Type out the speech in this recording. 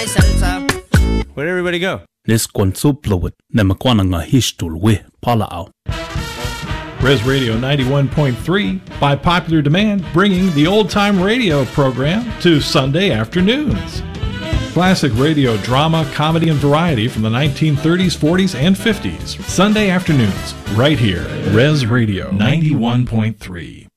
Where'd everybody go? Les Quansuplowit, Nemaquananga Hishtulwe, Palao. Res Radio 91.3, by popular demand, bringing the old-time radio program to Sunday afternoons. Classic radio drama, comedy, and variety from the 1930s, 40s, and 50s. Sunday afternoons, right here. Res Radio 91.3.